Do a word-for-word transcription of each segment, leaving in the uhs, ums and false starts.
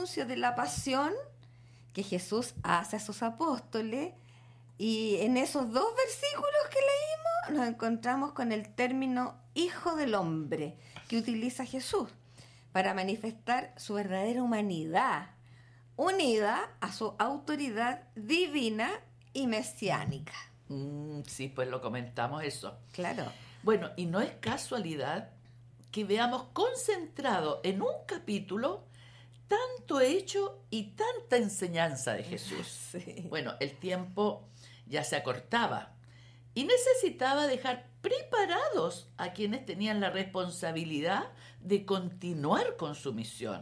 anuncio de la pasión que Jesús hace a sus apóstoles, y en esos dos versículos que leímos nos encontramos con el término Hijo del Hombre que utiliza Jesús para manifestar su verdadera humanidad, unida a su autoridad divina y mesiánica. Mm, sí, pues lo comentamos eso. Claro. Bueno, y no es casualidad que veamos concentrado en un capítulo tanto hecho y tanta enseñanza de Jesús. Sí. Bueno, el tiempo ya se acortaba y necesitaba dejar preparados a quienes tenían la responsabilidad de continuar con su misión.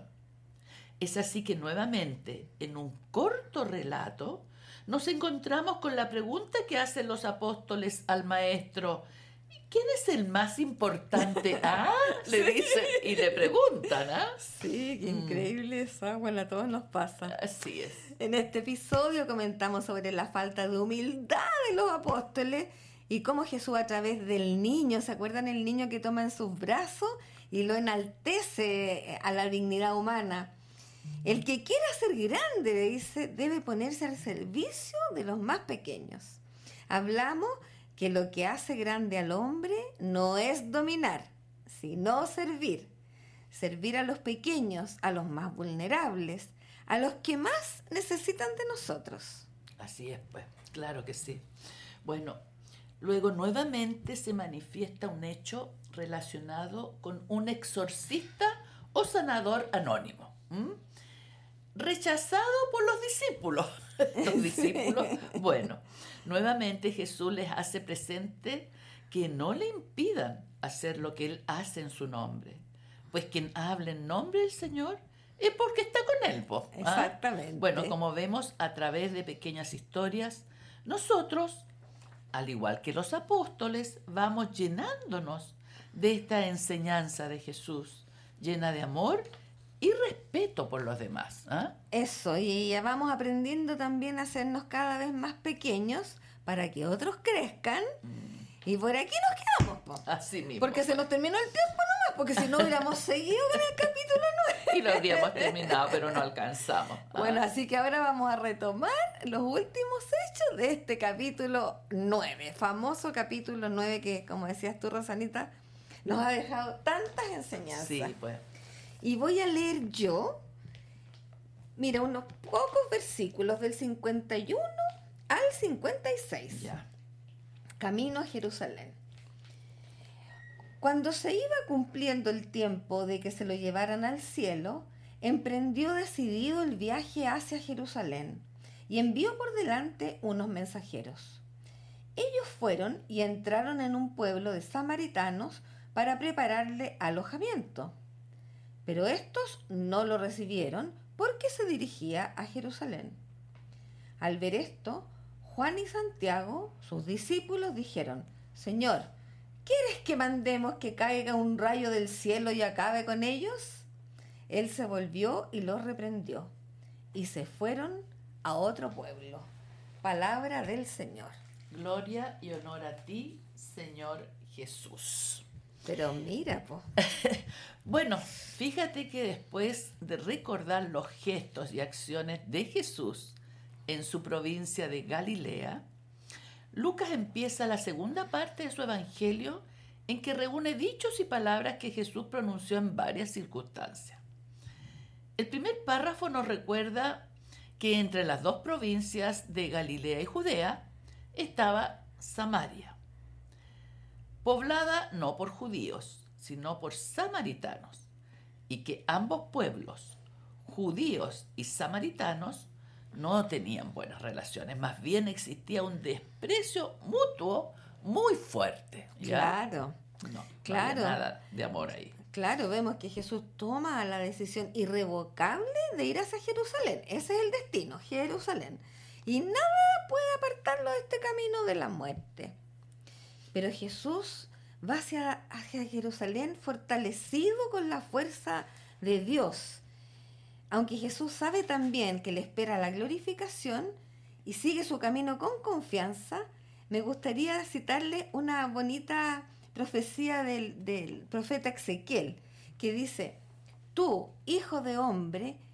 Es así que nuevamente, en un corto relato, nos encontramos con la pregunta que hacen los apóstoles al maestro: ¿quién es el más importante? Ah, le dicen y le preguntan, ¿ah? Sí, qué increíble eso. Bueno, a todos nos pasa. Así es. En este episodio comentamos sobre la falta de humildad de los apóstoles y cómo Jesús, a través del niño, ¿se acuerdan el niño que toma en sus brazos y lo enaltece a la dignidad humana? El que quiera ser grande, le dice, debe ponerse al servicio de los más pequeños. Hablamos que lo que hace grande al hombre no es dominar, sino servir. Servir a los pequeños, a los más vulnerables, a los que más necesitan de nosotros. Así es, pues, claro que sí. Bueno, luego nuevamente se manifiesta un hecho relacionado con un exorcista o sanador anónimo, ¿m? Rechazado por los discípulos. Los discípulos, bueno, nuevamente Jesús les hace presente que no le impidan hacer lo que Él hace en su nombre, pues quien habla en nombre del Señor es porque está con Él, ¿ah? Exactamente. Bueno, como vemos a través de pequeñas historias, nosotros, al igual que los apóstoles, vamos llenándonos de esta enseñanza de Jesús, llena de amor y respeto por los demás, ¿ah? Eso, y ya vamos aprendiendo también a hacernos cada vez más pequeños para que otros crezcan. Mm. Y por aquí nos quedamos, po. Así mismo. Porque se nos terminó el tiempo nomás, porque si no hubiéramos seguido con el capítulo nueve. Y lo habríamos terminado, pero no alcanzamos. ¿Ah? Bueno, así que ahora vamos a retomar los últimos hechos de este capítulo nueve, famoso capítulo nueve que, como decías tú, Rosanita, nos ha dejado tantas enseñanzas. Sí, pues. Y voy a leer yo, mira, unos pocos versículos del cincuenta y uno al cincuenta y seis. Ya. Camino a Jerusalén. Cuando se iba cumpliendo el tiempo de que se lo llevaran al cielo, emprendió decidido el viaje hacia Jerusalén y envió por delante unos mensajeros. Ellos fueron y entraron en un pueblo de samaritanos para prepararle alojamiento. Pero estos no lo recibieron porque se dirigía a Jerusalén. Al ver esto, Juan y Santiago, sus discípulos, dijeron: Señor, ¿quieres que mandemos que caiga un rayo del cielo y acabe con ellos? Él se volvió y los reprendió, y se fueron a otro pueblo. Palabra del Señor. Gloria y honor a ti, Señor Jesús. Pero mira, po. Bueno, fíjate que después de recordar los gestos y acciones de Jesús en su provincia de Galilea, Lucas empieza la segunda parte de su evangelio en que reúne dichos y palabras que Jesús pronunció en varias circunstancias. El primer párrafo nos recuerda que entre las dos provincias de Galilea y Judea estaba Samaria, poblada no por judíos, sino por samaritanos, y que ambos pueblos, judíos y samaritanos, no tenían buenas relaciones, más bien existía un desprecio mutuo muy fuerte. ¿Ya? Claro, no, claro. No había nada de amor ahí. Claro, vemos que Jesús toma la decisión irrevocable de ir hacia Jerusalén. Ese es el destino, Jerusalén. Y nada puede apartarlo de este camino de la muerte. Pero Jesús va hacia, hacia Jerusalén fortalecido con la fuerza de Dios. Aunque Jesús sabe también que le espera la glorificación y sigue su camino con confianza, me gustaría citarle una bonita profecía del, del profeta Ezequiel, que dice: Tú, hijo de hombre,